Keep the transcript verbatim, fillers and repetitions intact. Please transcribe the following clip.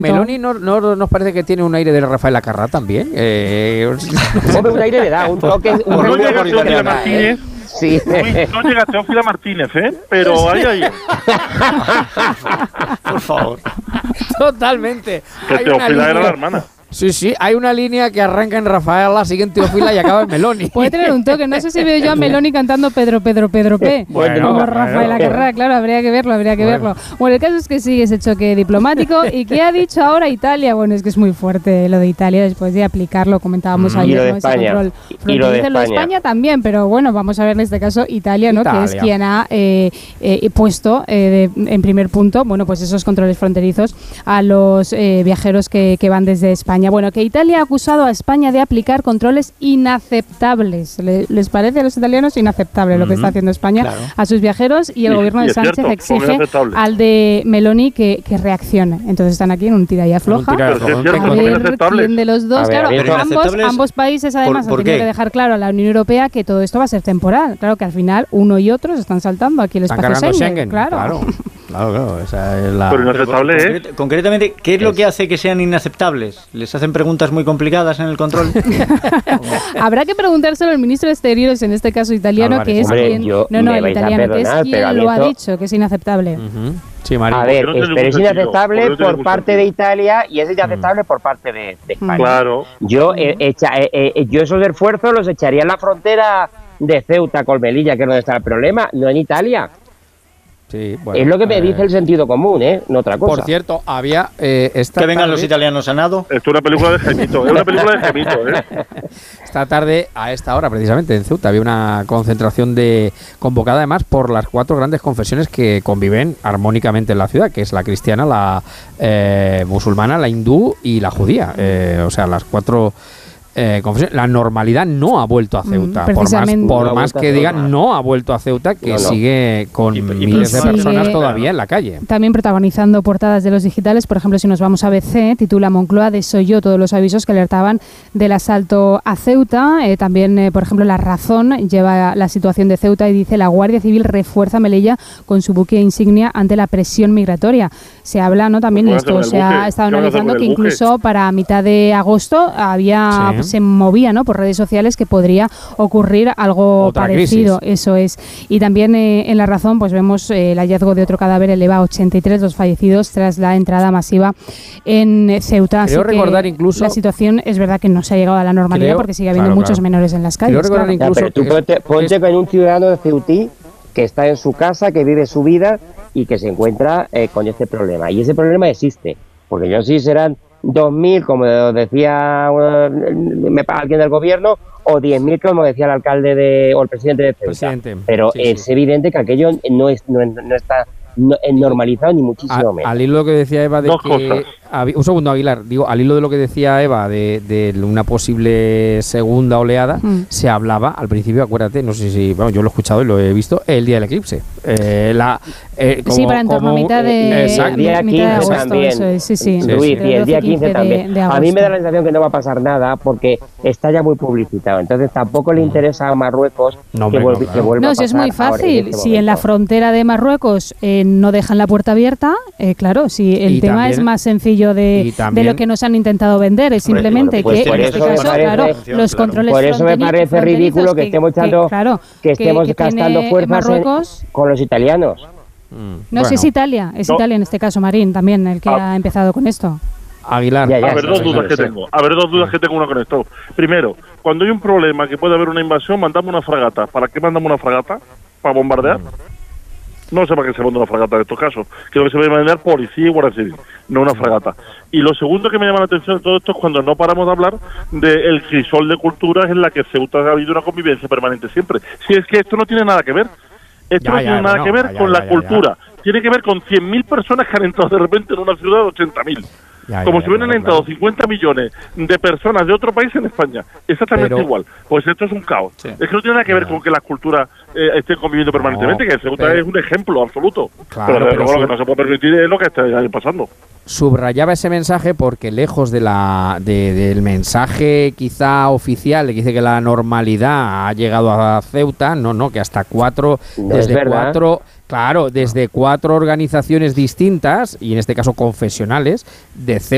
Meloni no, no nos parece que tiene un aire de Rafael Acarrá también. Eh, un aire le da, un toque. Un no llega Teófila Martínez. Sí. No llega Teófila Martínez, ¿eh? Pero ahí, ahí. Por favor. Totalmente. Que Teófila era la hermana. Sí, sí, hay una línea que arranca en Rafaela, sigue en Teófila y acaba en Meloni. Puede tener un toque, no sé si veo yo a Meloni cantando Pedro, Pedro, Pedro P. Bueno, como bueno, Rafaela Carrá, claro, habría que verlo, habría que bueno. verlo. Bueno, el caso es que sigue ese choque diplomático. ¿Y qué ha dicho ahora Italia? Bueno, es que es muy fuerte lo de Italia después de aplicarlo, comentábamos mm. ayer, y lo de ¿no? España. Ese control y lo de España. Lo de España también, pero bueno, vamos a ver en este caso Italia, ¿no? Italia. Que es quien ha eh, eh, puesto eh, de, en primer punto, bueno, pues esos controles fronterizos a los eh, viajeros que, que van desde España. Bueno, que Italia ha acusado a España de aplicar controles inaceptables. ¿Le, ¿Les parece a los italianos inaceptable lo que está haciendo España claro. a sus viajeros? Y el y, gobierno de Sánchez cierto, exige al de Meloni que, que reaccione. Entonces están aquí en un tira y afloja. Pero si es cierto, a ver quién de los dos. Ver, claro, ambos, ambos países además ¿Por, por han tenido qué? que dejar claro a la Unión Europea que todo esto va a ser temporal. Claro que al final uno y otro se están saltando aquí el están espacio Schengen. Schengen. Claro. claro. Claro, claro, esa es la... Pero inaceptable es... Concret- concretamente, ¿qué es lo que hace que sean inaceptables? ¿Les hacen preguntas muy complicadas en el control? Habrá que preguntárselo al ministro de Exteriores, en este caso italiano, Álvarez. que es Hombre, quien... Yo, no, no, el italiano, perdonar, que es quien lo ha dicho, que es inaceptable. Uh-huh. Sí, María. A ver, es, pero es inaceptable no por parte sentido. de Italia y es inaceptable mm. por parte de, de España. Claro. Yo, eh, echa, eh, eh, yo esos esfuerzos los echaría en la frontera de Ceuta con Melilla, que es donde está el problema, no en Italia. Sí, bueno, es lo que me eh, dice el sentido común, ¿eh? No otra cosa. Por cierto, había... Eh, esta que vengan tarde, los italianos a nado. Esto es una película de Gemito, es una película de Gemito, ¿eh? Esta tarde, a esta hora precisamente, en Ceuta, había una concentración de convocada además por las cuatro grandes confesiones que conviven armónicamente en la ciudad, que es la cristiana, la eh, musulmana, la hindú y la judía. Eh, o sea, las cuatro... Eh, la normalidad no ha vuelto a Ceuta, mm, por más, por no más que digan no ha vuelto a Ceuta, que no, no. sigue con y, miles y de personas sigue todavía en la calle. También protagonizando portadas de los digitales, por ejemplo, si nos vamos a B C, titula Moncloa desoyó todos los avisos que alertaban del asalto a Ceuta. Eh, también, eh, por ejemplo, La Razón lleva la situación de Ceuta y dice la Guardia Civil refuerza Melilla con su buque insignia ante la presión migratoria. Se habla, ¿no? También de esto, se ha estado analizando que incluso para mitad de agosto había... Sí. se movía, ¿no?, por redes sociales que podría ocurrir algo Otra parecido, crisis. Eso es. Y también eh, en La Razón pues vemos eh, el hallazgo de otro cadáver eleva a ochenta y tres los fallecidos tras la entrada masiva en Ceuta. Creo Así recordar que incluso... la situación es verdad que no se ha llegado a la normalidad creo, porque sigue habiendo claro, muchos claro. menores en las calles. Creo recordar claro. incluso... Ya, pero tú ponte, ponte con un ciudadano de Ceutí que está en su casa, que vive su vida y que se encuentra eh, con este problema. Y ese problema existe, porque yo sí serán dos mil, como decía uh, me paga alguien del gobierno, o diez mil, como decía el alcalde de, o el presidente de Ceuta. Presidente. Pero sí, es sí. evidente que aquello no, es, no, no está no, normalizado ni muchísimo a, menos. Al hilo de lo que decía Eva de Dos que... cosas. Un segundo, Aguilar. Digo, al hilo de lo que decía Eva de, de una posible segunda oleada, mm. se hablaba al principio, acuérdate, no sé si, bueno, yo lo he escuchado y lo he visto, el día del eclipse. Eh, la, eh, como, sí, para en torno a mitad de, el día quince de agosto, también. Eso es, sí, sí. Luis, sí, y el día quince de, también. De a mí me da la sensación que no va a pasar nada porque está ya muy publicitado. Entonces tampoco le interesa a Marruecos no, que, no, vuelva, claro. que vuelva no, a si pasar. es muy fácil. En este si en la frontera de Marruecos eh, no dejan la puerta abierta, eh, claro, si el y tema también, es más sencillo de, de lo que nos han intentado vender, es simplemente pues, que por en este caso, parece, claro, los controles por eso me parece ridículo que, que estemos echando, que, claro, que estemos que, que gastando fuerzas en, con los italianos. Mm, no, bueno. si es Italia, es no. Italia en este caso, Marín, también el que ah. ha empezado con esto. Aguilar. Ya, ya, a ver, dos dudas que tengo. A ver, dos dudas que tengo una con esto. Primero, cuando hay un problema que puede haber una invasión, mandamos una fragata. ¿Para qué mandamos una fragata? ¿Para bombardear? Mm. No sé para qué se manda una fragata en estos casos. Creo que se debe mandar policía y guardia civil, no una fragata. Y lo segundo que me llama la atención de todo esto es cuando no paramos de hablar del crisol de culturas en la que Ceuta ha habido una convivencia permanente siempre. Si es que esto no tiene nada que ver. Esto ya, no ya, tiene nada bueno, que ver ya, con ya, la ya, cultura. Ya. Tiene que ver con cien mil personas que han entrado de repente en una ciudad de ochenta mil. Ya, Como ya, si hubieran ya, entrado claro. cincuenta millones de personas de otro país en España. Exactamente pero, igual. Pues esto es un caos. Sí. Es que no tiene nada que ver ya. con que las culturas eh, estén conviviendo permanentemente, no, que Ceuta pero, es un ejemplo absoluto. Claro, pero, pero pero lo que no se puede permitir es lo que está pasando. Subrayaba ese mensaje porque lejos de la de, del mensaje quizá oficial que dice que la normalidad ha llegado a Ceuta, no, no, que hasta cuatro, no desde es cuatro... Claro, desde cuatro organizaciones distintas, y en este caso confesionales, de Ceuta,